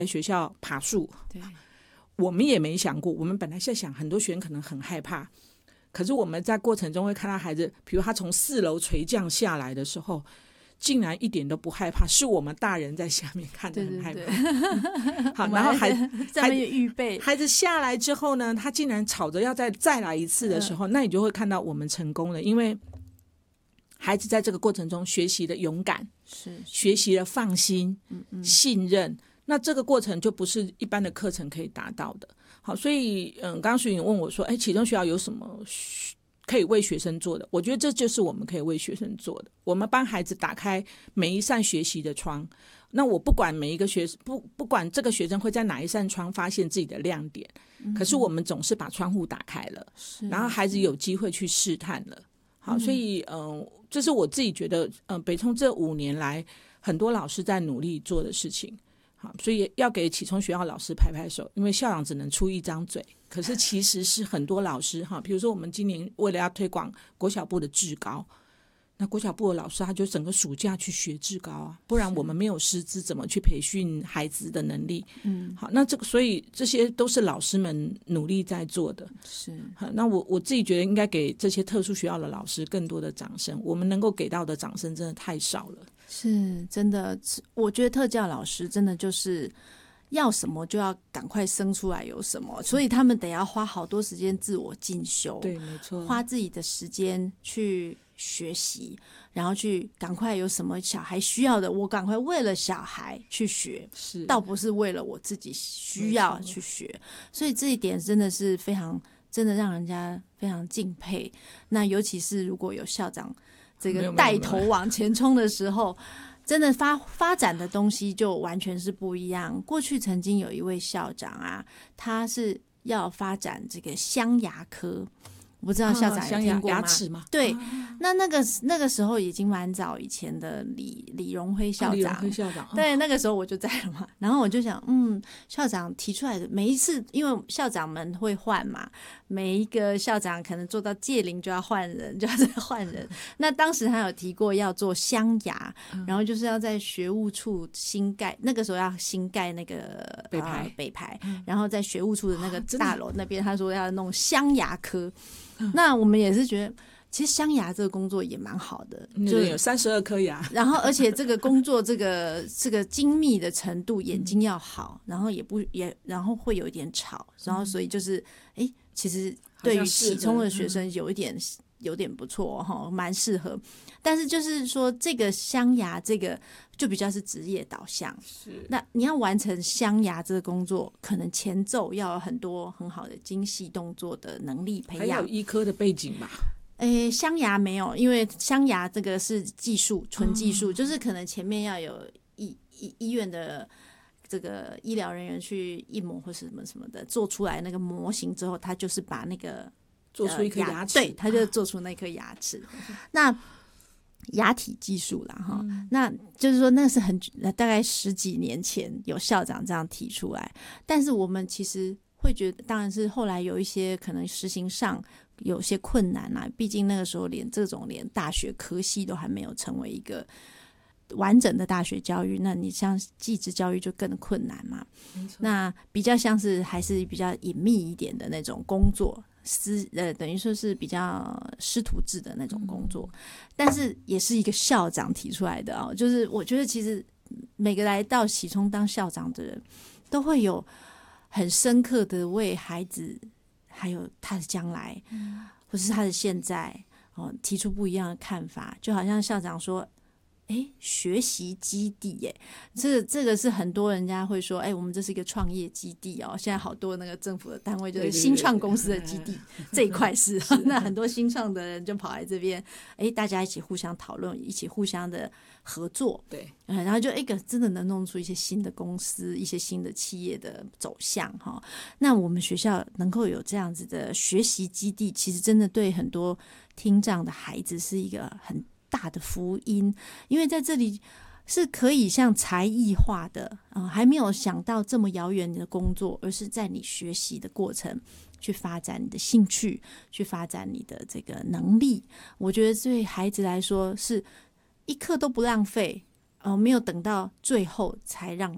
在学校爬树， 对， 我们也没想过，我们本来在想很多学生可能很害怕，可是我们在过程中会看到孩子，比如他从4楼垂降下来的时候，竟然一点都不害怕，是我们大人在下面看得很害怕。 对好，然后上面预备孩子下来之后呢，他竟然吵着要再来一次的时候，那你就会看到我们成功了，因为孩子在这个过程中学习了勇敢，学习了放心、信任。那这个过程就不是一般的课程可以达到的。好，所以刚刚徐颖问我说，启聪学校有什么可以为学生做的？我觉得这就是我们可以为学生做的。我们帮孩子打开每一扇学习的窗。那我不管每一个不管这个学生会在哪一扇窗发现自己的亮点，可是我们总是把窗户打开了，然后孩子有机会去试探了。好，所以这是我自己觉得北聪这5年来很多老师在努力做的事情。好，所以要给启聪学校老师拍拍手，因为校长只能出一张嘴，可是其实是很多老师哈，比如说我们今年为了要推广国小部的制高，那国小部的老师他就整个暑假去学制高啊，不然我们没有师资怎么去培训孩子的能力。好，那所以这些都是老师们努力在做的。 是， 好，那我自己觉得应该给这些特殊学校的老师更多的掌声，我们能够给到的掌声真的太少了。 是真的，我觉得特教老师真的就是要什么就要赶快生出来有什么，所以他们得要花好多时间自我进修， 对，没错， 花自己的时间去学习，然后去赶快有什么小孩需要的，我赶快为了小孩去学， 是倒不是为了我自己需要去学，所以这一点真的是非常，真的让人家非常敬佩。那尤其是如果有校长这个带头往前冲的时候，真的发展的东西就完全是不一样。过去曾经有一位校长啊，他是要发展这个镶牙科，我不知道校长有听过吗？ 牙齿吗？ 对，那个时候已经蛮早以前的李荣辉校长， 李荣辉校长， 对，那个时候我就在了嘛。然后我就想，校长提出来的每一次，因为校长们会换嘛，每一个校长可能做到届龄就要换人，就要再换人。那当时他有提过要做镶牙，然后就是要在学务处新盖，那个时候要新盖那个北排，然后在学务处的那个大楼那边，他说要弄镶牙科。那我们也是觉得，其实镶牙这个工作也蛮好的， 就有32颗牙， 然后而且这个工作这个精密的程度，眼睛要好，然后然后会有一点吵，然后所以就是其实对于启聪的学生有点不错哈，蛮适合。但是就是说这个镶牙这个就比较是职业导向， 是那你要完成镶牙这个工作，可能前奏要有很多很好的精细动作的能力培养， 还有医科的背景吧。 镶牙没有，因为镶牙这个是技术，纯技术，就是可能前面要有医院的这个医疗人员去印模或是什么什么的，做出来那个模型之后，他就是把那个做出一颗牙齿， 对，他就做出那颗牙齿。那牙体技术啦哈，那就是说那是大概10几年前有校长这样提出来，但是我们其实会觉得，当然是后来有一些可能实行上有些困难啊，毕竟那个时候连大学科系都还没有成为一个完整的大学教育，那你像技职教育就更困难嘛。那比较像是还是比较隐秘一点的那种工作，等于说是比较师徒制的那种工作，但是也是一个校长提出来的哦。就是我觉得其实每个来到启聪当校长的人，都会有很深刻的为孩子还有他的将来，或是他的现在提出不一样的看法，就好像校长说。学习基地耶，这个是很多人家会说，我们这是一个创业基地哦。现在好多那个政府的单位就是新创公司的基地，这一块是那很多新创的人就跑来这边，大家一起互相讨论，一起互相的合作， 对， 然后就真的能弄出一些新的公司，一些新的企业的走向哈。那我们学校能够有这样子的学习基地，其实真的对很多听障的孩子是一个很大的福音，因为在这里是可以像才艺化的还没有想到这么遥远的工作，而是在你学习的过程去发展你的兴趣，去发展你的这个能力。我觉得对孩子来说是一刻都不浪费没有等到最后才让你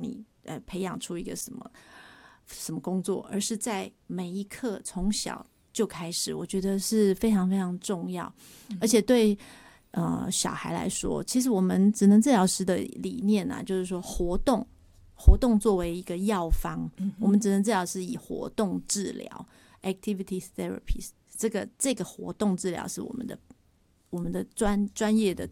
培养出一个什么工作，而是在每一刻从小就开始，我觉得是非常非常重要。而且对小孩来说，其实我们职能治疗师的理念啊，就是说活动作为一个药方，我们职能治疗师以活动治疗 （activity therapy） 这个活动治疗是我们的专业的